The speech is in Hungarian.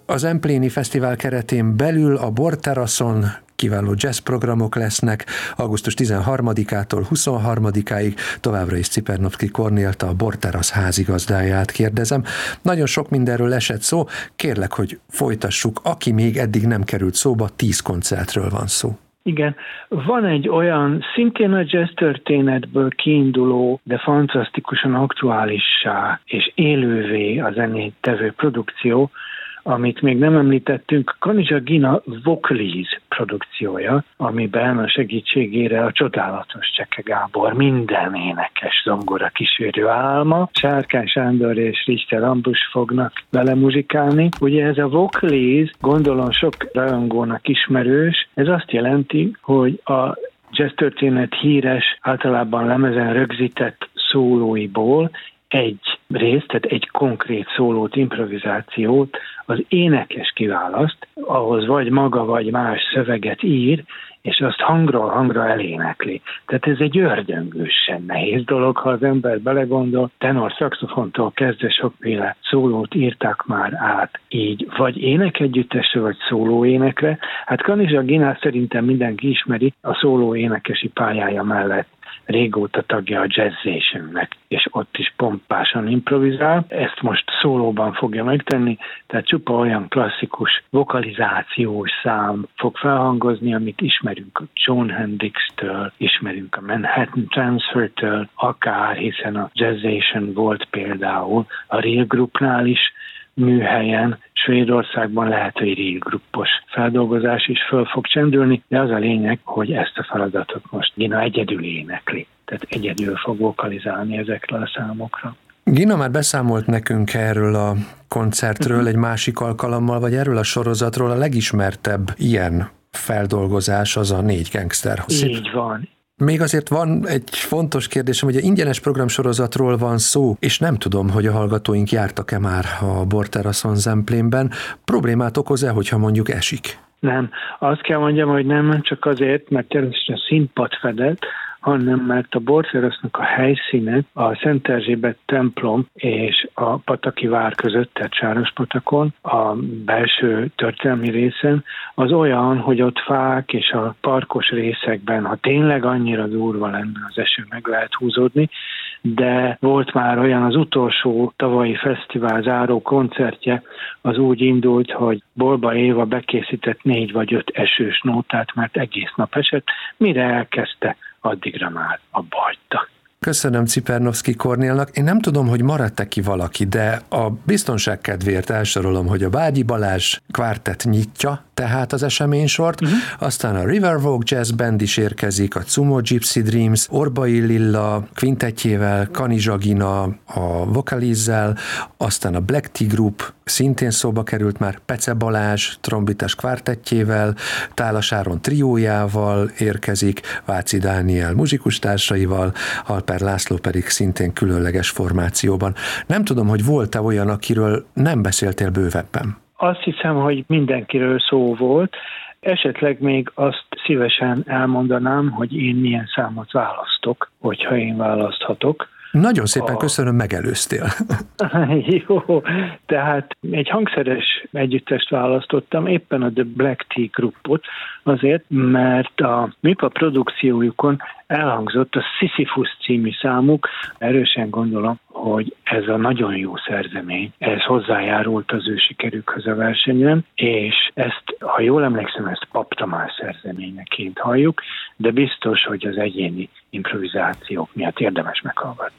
Az Empléni Fesztivál keretén belül a Borteraszon kiváló jazzprogramok lesznek, augusztus 13-ától 23-áig, továbbra is Cipernowski Kornélt, a Borterasz házigazdáját kérdezem. Nagyon sok mindenről esett szó, kérlek, hogy folytassuk, aki még eddig nem került szóba, 10 koncertről van szó. Igen, van egy olyan szintén a jazz történetből kiinduló, de fantasztikusan aktuálissá és élővé a zenét tevő produkció, amit még nem említettünk, Kanizsa Gina Vocalize produkciója, amiben a segítségére a csodálatos Cseke Gábor minden énekes zongora kísérő álma, Sárkány Sándor és Richter Ambrus fognak bele muzsikálni. Ugye ez a Vocalize, gondolom sok rajongónak ismerős, ez azt jelenti, hogy a jazz történet híres, általában lemezen rögzített szólóiból egy részt, tehát egy konkrét szólót, improvizációt az énekes kiválaszt, ahhoz vagy maga, vagy más szöveget ír, és azt hangról hangra elénekli. Tehát ez egy ördöngősen nehéz dolog, ha az ember belegondol. Tenor szaxofontól kezdve sokféle szólót írták már át így, vagy énekegyüttesre, vagy szólóénekre. Hát Kanizsa Ginát szerintem mindenki ismeri, a szólóénekesi pályája mellett régóta tagja a Jazzzationnek, és ott is pompásan improvizál. Ezt most szólóban fogja megtenni, tehát csupa olyan klasszikus vokalizációs szám fog felhangozni, amit ismerünk a John Hendrix-től, ismerünk a Manhattan Transfer-től, akár, hiszen a Jazzation volt például a Real Groupnál is műhelyen, Svédországban lehet, hogy Real Groupos feldolgozás is föl fog csendülni, de az a lényeg, hogy ezt a feladatot most Gina egyedül énekli, tehát egyedül fog vokalizálni ezekre a számokra. Gina már beszámolt nekünk erről a koncertről egy másik alkalommal, vagy erről a sorozatról. A legismertebb ilyen feldolgozás az a 4 gangster. Így van. Még azért van egy fontos kérdésem, hogy a ingyenes programsorozatról van szó, és nem tudom, hogy a hallgatóink jártak-e már a Borteraszon Zemplénben. Problémát okoz-e, hogyha mondjuk esik? Nem. Azt kell mondjam, hogy nem csak azért, mert természetesen színpad fedett, hanem mert a Borterasznak a helyszíne a Szent Erzsébet templom és a Pataki vár között, tehát Sárospatakon, a belső történelmi részen, az olyan, hogy ott fák és a parkos részekben, ha tényleg annyira durva lenne, az eső meg lehet húzódni, de volt már olyan, az utolsó tavalyi fesztivál záró koncertje, az úgy indult, hogy Bolba Éva bekészített 4 vagy 5 esős nótát, mert egész nap esett, mire elkezdte, addigra már abba hagyta. Köszönöm Cipernowski Kornélnak. Én nem tudom, hogy maradt-e ki valaki, de a biztonság kedvéért elsorolom, hogy a Bágyi Balázs kvártett nyitja tehát az eseménysort, aztán a Riverwalk Jazz Band is érkezik, a Cumo Gypsy Dreams, Orbai Lilla kvintettjével, Kanizsa Gina a Vocalize-zel, aztán a Black Tea Group szintén szóba került már, Pece Balázs trombitás kvártettjével, Tálas Áron triójával érkezik, Váci Dániel muzsikustársaival, Alper László pedig szintén különleges formációban. Nem tudom, hogy volt-e olyan, akiről nem beszéltél bővebben? Azt hiszem, hogy mindenkiről szó volt. Esetleg még azt szívesen elmondanám, hogy én milyen számot választok, hogyha én választhatok. Nagyon szépen köszönöm, megelőztél. Jó, tehát egy hangszeres együttest választottam, éppen a The Black Tea Groupot, azért, mert a MIPA produkciójukon elhangzott a Sisyphus című számuk. Erősen gondolom, hogy ez a nagyon jó szerzemény, ez hozzájárult az ő sikerükhöz a versenyen, és ezt, ha jól emlékszem, ezt Pap Tamás szerzeményeként halljuk, de biztos, hogy az egyéni improvizációk miatt érdemes meghallgatni.